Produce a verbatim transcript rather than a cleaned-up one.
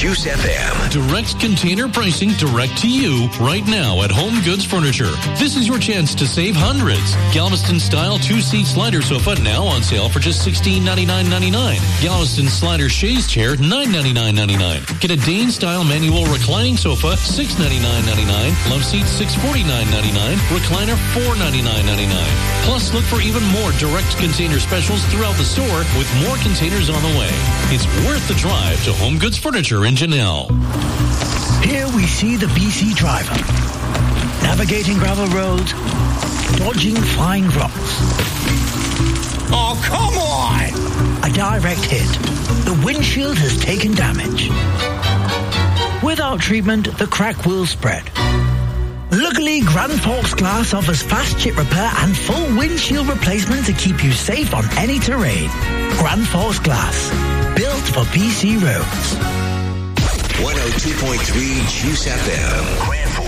Juice F M. Direct container pricing direct to you right now at Home Goods Furniture. This is your chance to save hundreds. Galveston style two-seat slider sofa now on sale for just sixteen ninety-nine ninety-nine. Galveston slider chaise chair nine ninety-nine ninety-nine. Get a Dane style manual reclining sofa six ninety-nine ninety-nine. Love seat six forty-nine ninety-nine. Recliner four ninety-nine ninety-nine. Plus, look for even more direct container specials throughout the store with more containers on the way. It's worth the drive to Home Goods Furniture in Janelle. Here we see the B C driver, navigating gravel roads, dodging flying rocks. Oh, come on! A direct hit. The windshield has taken damage. Without treatment, the crack will spread. Luckily, Grand Forks Glass offers fast chip repair and full windshield replacement to keep you safe on any terrain. Grand Forks Glass, built for B C roads. one oh two point three Juice F M. Grand Forks.